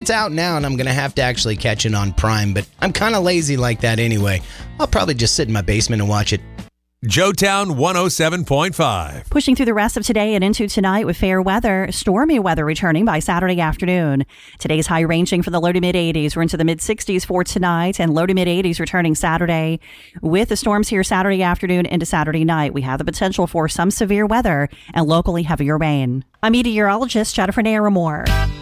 it's out now, and I'm going to have to actually catch it on Prime, but I'm kind of lazy like that anyway. I'll probably just sit in my basement and watch it. Joetown 107.5. Pushing through the rest of today and into tonight with fair weather, stormy weather returning by Saturday afternoon. Today's high ranging for the low to mid 80s. We're into the mid 60s for tonight and low to mid 80s returning Saturday. With the storms here Saturday afternoon into Saturday night, we have the potential for some severe weather and locally heavier rain. I'm meteorologist Jennifer Naramore.